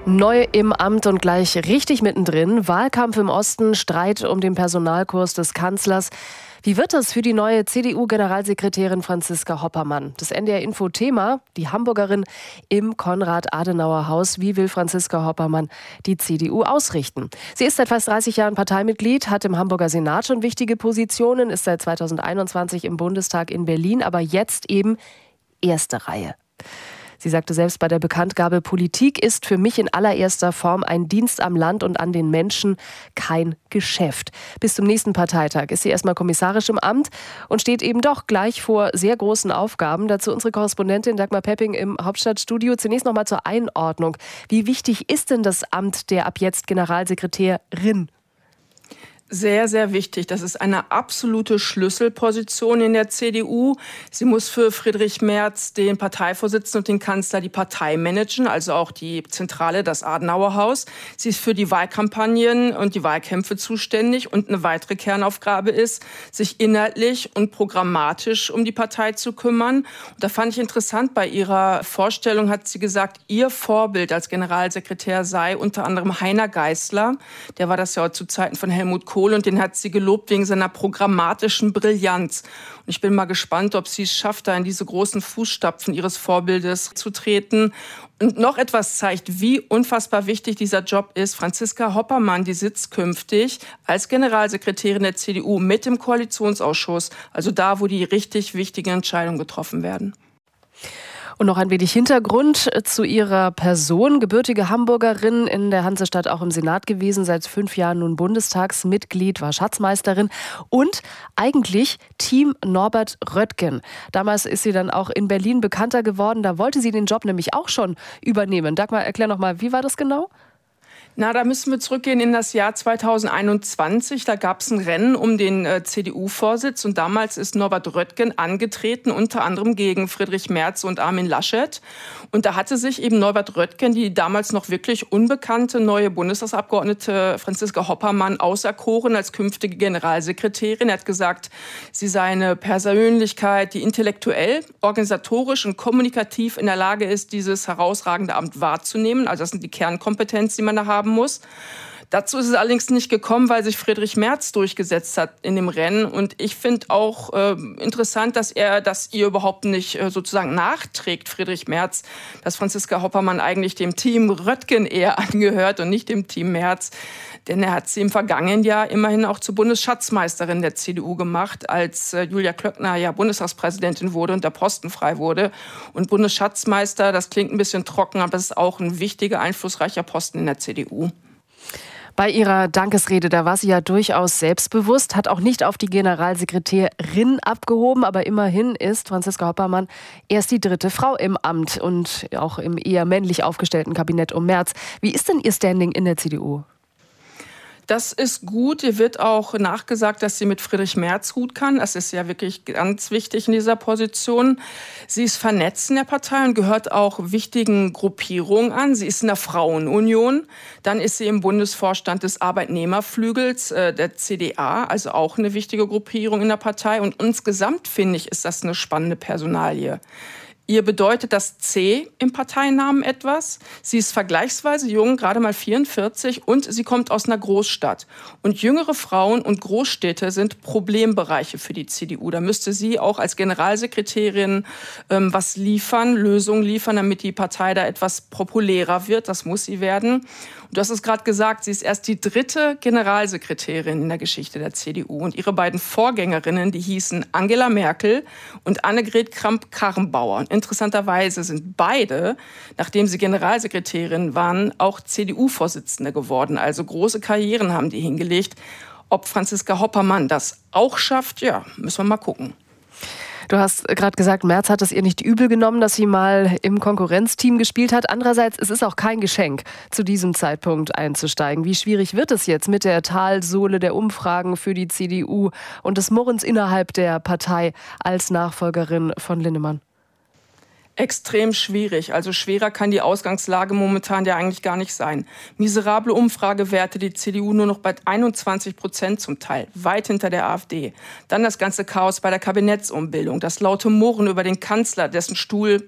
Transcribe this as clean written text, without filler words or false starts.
Neu im Amt und gleich richtig mittendrin. Wahlkampf im Osten, Streit um den Personalkurs des Kanzlers. Wie wird das für die neue CDU-Generalsekretärin Franziska Hoppermann? Das NDR-Info-Thema, die Hamburgerin im Konrad-Adenauer-Haus. Wie will Franziska Hoppermann die CDU ausrichten? Sie ist seit fast 30 Jahren Parteimitglied, hat im Hamburger Senat schon wichtige Positionen, ist seit 2021 im Bundestag in Berlin, aber jetzt eben erste Reihe. Sie sagte selbst bei der Bekanntgabe, Politik ist für mich in allererster Form ein Dienst am Land und an den Menschen, kein Geschäft. Bis zum nächsten Parteitag ist sie erstmal kommissarisch im Amt und steht eben doch gleich vor sehr großen Aufgaben. Dazu unsere Korrespondentin Dagmar Pepping im Hauptstadtstudio. Zunächst noch mal zur Einordnung. Wie wichtig ist denn das Amt der ab jetzt Generalsekretärin? Sehr, sehr wichtig. Das ist eine absolute Schlüsselposition in der CDU. Sie muss für Friedrich Merz, den Parteivorsitzenden und den Kanzler, die Partei managen, also auch die Zentrale, das Adenauerhaus. Sie ist für die Wahlkampagnen und die Wahlkämpfe zuständig. Und eine weitere Kernaufgabe ist, sich inhaltlich und programmatisch um die Partei zu kümmern. Und da fand ich interessant, bei ihrer Vorstellung hat sie gesagt, ihr Vorbild als Generalsekretär sei unter anderem Heiner Geißler. Der war das ja zu Zeiten von Helmut Kohl. Und den hat sie gelobt wegen seiner programmatischen Brillanz. Und ich bin mal gespannt, ob sie es schafft, da in diese großen Fußstapfen ihres Vorbildes zu treten. Und noch etwas zeigt, wie unfassbar wichtig dieser Job ist. Franziska Hoppermann, die sitzt künftig als Generalsekretärin der CDU mit dem Koalitionsausschuss, also da, wo die richtig wichtigen Entscheidungen getroffen werden. Und noch ein wenig Hintergrund zu ihrer Person. Gebürtige Hamburgerin, in der Hansestadt auch im Senat gewesen, seit 5 Jahren nun Bundestagsmitglied, war Schatzmeisterin und eigentlich Team Norbert Röttgen. Damals ist sie dann auch in Berlin bekannter geworden. Da wollte sie den Job nämlich auch schon übernehmen. Dagmar, erklär noch mal, wie war das genau? Da müssen wir zurückgehen in das Jahr 2021. Da gab es ein Rennen um den CDU-Vorsitz. Und damals ist Norbert Röttgen angetreten, unter anderem gegen Friedrich Merz und Armin Laschet. Und da hatte sich eben Norbert Röttgen, die damals noch wirklich unbekannte neue Bundestagsabgeordnete Franziska Hoppermann, auserkoren als künftige Generalsekretärin. Er hat gesagt, sie sei eine Persönlichkeit, die intellektuell, organisatorisch und kommunikativ in der Lage ist, dieses herausragende Amt wahrzunehmen. Also das sind die Kernkompetenzen, die man da haben muss. Dazu ist es allerdings nicht gekommen, weil sich Friedrich Merz durchgesetzt hat in dem Rennen. Und ich finde auch interessant, dass ihr überhaupt nicht sozusagen nachträgt, Friedrich Merz, dass Franziska Hoppermann eigentlich dem Team Röttgen eher angehört und nicht dem Team Merz. Denn er hat sie im vergangenen Jahr immerhin auch zur Bundesschatzmeisterin der CDU gemacht, als Julia Klöckner ja Bundestagspräsidentin wurde und der Posten frei wurde. Und Bundesschatzmeister, das klingt ein bisschen trocken, aber das ist auch ein wichtiger, einflussreicher Posten in der CDU. Bei ihrer Dankesrede, da war sie ja durchaus selbstbewusst, hat auch nicht auf die Generalsekretärin abgehoben, aber immerhin ist Franziska Hoppermann erst die 3. Frau im Amt und auch im eher männlich aufgestellten Kabinett um Merz. Wie ist denn ihr Standing in der CDU? Das ist gut. Ihr wird auch nachgesagt, dass sie mit Friedrich Merz gut kann. Das ist ja wirklich ganz wichtig in dieser Position. Sie ist vernetzt in der Partei und gehört auch wichtigen Gruppierungen an. Sie ist in der Frauenunion. Dann ist sie im Bundesvorstand des Arbeitnehmerflügels der CDA, also auch eine wichtige Gruppierung in der Partei. Und insgesamt, finde ich, ist das eine spannende Personalie. Ihr bedeutet das C im Parteinamen etwas. Sie ist vergleichsweise jung, gerade mal 44, und sie kommt aus einer Großstadt. Und jüngere Frauen und Großstädte sind Problembereiche für die CDU. Da müsste sie auch als Generalsekretärin was liefern, Lösungen liefern, damit die Partei da etwas populärer wird. Das muss sie werden. Und du hast es gerade gesagt, sie ist erst die 3. Generalsekretärin in der Geschichte der CDU. Und ihre beiden Vorgängerinnen, die hießen Angela Merkel und Annegret Kramp-Karrenbauer. Interessanterweise sind beide, nachdem sie Generalsekretärin waren, auch CDU-Vorsitzende geworden. Also große Karrieren haben die hingelegt. Ob Franziska Hoppermann das auch schafft, ja, müssen wir mal gucken. Du hast gerade gesagt, Merz hat es ihr nicht übel genommen, dass sie mal im Konkurrenzteam gespielt hat. Andererseits, es ist auch kein Geschenk, zu diesem Zeitpunkt einzusteigen. Wie schwierig wird es jetzt mit der Talsohle der Umfragen für die CDU und des Murrens innerhalb der Partei als Nachfolgerin von Linnemann? Extrem schwierig. Also schwerer kann die Ausgangslage momentan ja eigentlich gar nicht sein. Miserable Umfragewerte, die CDU nur noch bei 21% zum Teil, weit hinter der AfD. Dann das ganze Chaos bei der Kabinettsumbildung, das laute Murren über den Kanzler, dessen Stuhl